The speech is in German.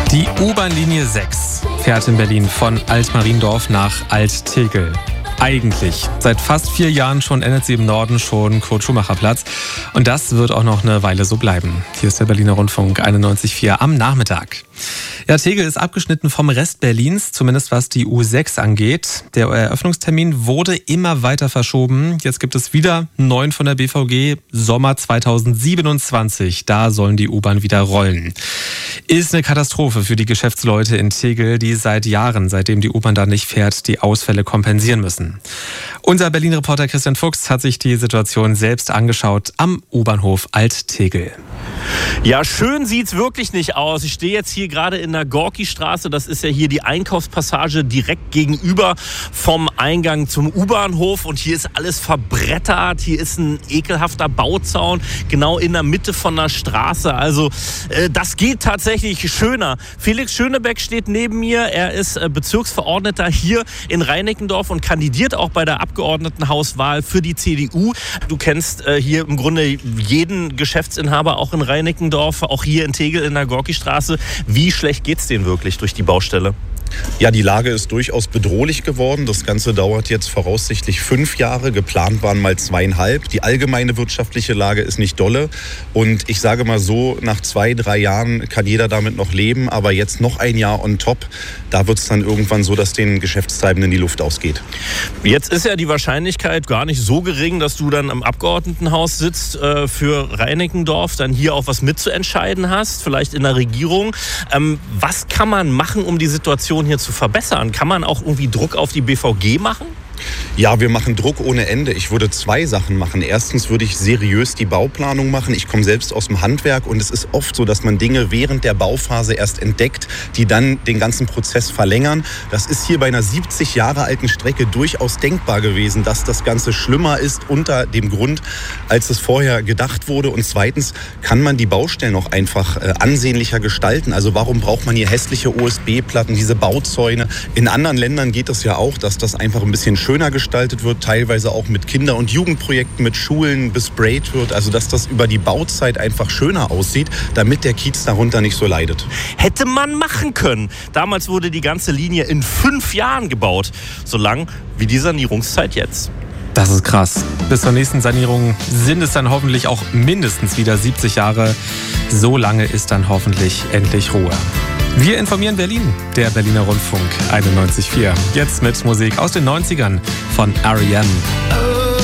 Die U-Bahn-Linie 6 fährt in Berlin von Altmariendorf nach Alt-Tegel. Eigentlich. Seit fast 4 Jahren schon endet sie im Norden schon Kurt-Schumacher-Platz. Und das wird auch noch eine Weile so bleiben. Hier ist der Berliner Rundfunk 91,4 am Nachmittag. Ja, Tegel ist abgeschnitten vom Rest Berlins, zumindest was die U6 angeht. Der Eröffnungstermin wurde immer weiter verschoben. Jetzt gibt es wieder einen neuen von der BVG. Sommer 2027, da sollen die U-Bahn wieder rollen. Ist eine Katastrophe für die Geschäftsleute in Tegel, die seit Jahren, seitdem die U-Bahn da nicht fährt, die Ausfälle kompensieren müssen. Unser Berlin-Reporter Christian Fuchs hat sich die Situation selbst angeschaut am U-Bahnhof Alt-Tegel. Ja, schön sieht's wirklich nicht aus. Ich stehe jetzt hier gerade in der Gorki-Straße. Das ist ja hier die Einkaufspassage direkt gegenüber vom Eingang zum U-Bahnhof. Und hier ist alles verbrettert. Hier ist ein ekelhafter Bauzaun genau in der Mitte von der Straße. Also das geht tatsächlich schöner. Felix Schönebeck steht neben mir. Er ist Bezirksverordneter hier in Reinickendorf und kandidiert auch bei der Abgeordnetenhauswahl für die CDU. Du kennst hier im Grunde jeden Geschäftsinhaber auch in Reinickendorf, auch hier in Tegel in der Gorki-Straße. Wie schlecht geht's denen wirklich durch die Baustelle? Ja, die Lage ist durchaus bedrohlich geworden. Das Ganze dauert jetzt voraussichtlich 5 Jahre. Geplant waren mal 2,5. Die allgemeine wirtschaftliche Lage ist nicht dolle. Und ich sage mal so, nach 2-3 Jahren kann jeder damit noch leben. Aber jetzt noch ein Jahr on top, da wird es dann irgendwann so, dass den Geschäftstreibenden die Luft ausgeht. Jetzt ist ja die Wahrscheinlichkeit gar nicht so gering, dass du dann im Abgeordnetenhaus sitzt für Reinickendorf, dann hier auch was mitzuentscheiden hast, vielleicht in der Regierung. Was kann man machen, um die Situation hier zu verbessern? Kann man auch irgendwie Druck auf die BVG machen? Ja, wir machen Druck ohne Ende. Ich würde 2 Sachen machen. Erstens würde ich seriös die Bauplanung machen. Ich komme selbst aus dem Handwerk und es ist oft so, dass man Dinge während der Bauphase erst entdeckt, die dann den ganzen Prozess verlängern. Das ist hier bei einer 70 Jahre alten Strecke durchaus denkbar gewesen, dass das Ganze schlimmer ist unter dem Grund, als es vorher gedacht wurde. Und zweitens kann man die Baustellen auch einfach ansehnlicher gestalten. Also warum braucht man hier hässliche OSB-Platten, diese Bauzäune? In anderen Ländern geht es ja auch, dass das einfach ein bisschen schöner gestaltet wird, teilweise auch mit Kinder- und Jugendprojekten, mit Schulen besprayt wird, also dass das über die Bauzeit einfach schöner aussieht, damit der Kiez darunter nicht so leidet. Hätte man machen können. Damals wurde die ganze Linie in 5 Jahren gebaut, so lang wie die Sanierungszeit jetzt. Das ist krass. Bis zur nächsten Sanierung sind es dann hoffentlich auch mindestens wieder 70 Jahre. So lange ist dann hoffentlich endlich Ruhe. Wir informieren Berlin, der Berliner Rundfunk 91,4. Jetzt mit Musik aus den 90ern von R.E.M.